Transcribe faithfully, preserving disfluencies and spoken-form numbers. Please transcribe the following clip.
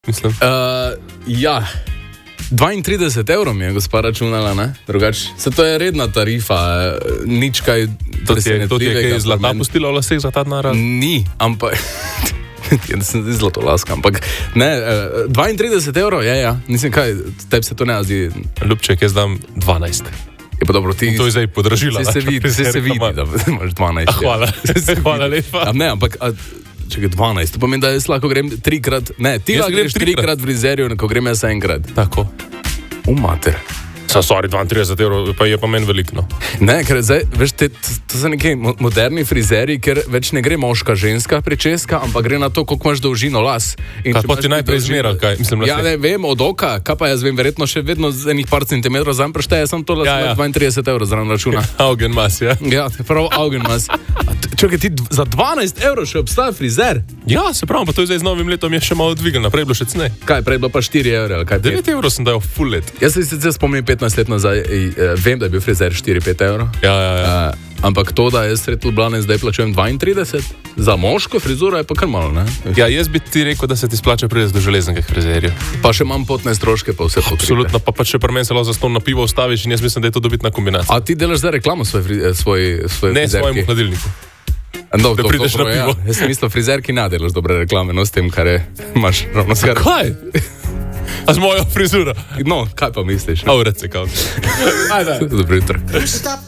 mislim. Uh, ja, dvaintrideset evrov mi je gospa računala, ne? Drugač, se to je redna tarifa, nič kaj presenetljivega. To ti je kaj zlata pustila v laseh za ta denar? Ni, ampak... Ja, sem zlato laska, ampak ne, dvaintrideset evrov, ja, ja, nisem kaj, tebi se to ne zdi. Ljubček, jaz dam dvanajst. Je pa dobro, ti... To je zdaj podražila. Se vidi, se vidi, da imaš dvanajst. A, hvala, hvala lepa. A ne, ampak, a, čekaj, dvanajst, to pomeni, da jaz lahko grem trikrat, ne, ti lahko greš trikrat v frizerju, ko grem jaz enkrat. Tako. U mater. Sa, sorry, dvaintrideset evrov, pa je pa meni veliko, no. Ne, ker zdaj, veš, te, to so neki moderni frizeri, ker več ne gre moška, ženska pričeska, ampak gre na to, koliko imaš dolžino las. In kaj pa ti najprej izmera, kaj? Mislim, ja, ne vem, od oka, kaj pa jaz vem, verjetno še vedno z enih par centimetrov zam prešteje, sem to las ja, ja. dvaintrideset evrov zraven računa. Augenmaß, ja. Ja, prav Augenmaß. Čakaj, ti za dvanajst evrov še obstaja frizer? Ja, se pravi, pa to je zdaj z novim letom je še malo dvigal, naprej je bilo še cene. Kaj, prej bilo pa štiri evre, ali kaj? devet evrov sem dal full let. Jaz se sicer spomnim petnajst let nazaj, uh, vem, da je bil frizer štiri pet evrov. Ja, ja, ja. Uh, ampak to, da jaz sred Ljubljane zdaj plačujem dvaintrideset, za moško frizuro je pa kar malo, ne? Ja, jaz bi ti rekel, da se ti splača priti do železnega frizerja. Pa še imam potne stroške, pa vse pokrite. Absolutno, pa pa če pri meni se lahko za ston na pivo ustaviš in jaz mislim, da je to dobitna kombinacija. A ti delaš zdaj reklamo svoj, svoj, svoj ne, frizerki? Ne, svojemu hladilniku. No, da to, prideš to, to, na pivo. Ja. Jaz sem mislil, frizerki ne delaš dobre reklame, no s tem, kar je, imaš ravno skar. Kaj? A z mojo frizuro? No, kaj pa misliš? A v rece, kao. Ajde. Dobro jutro.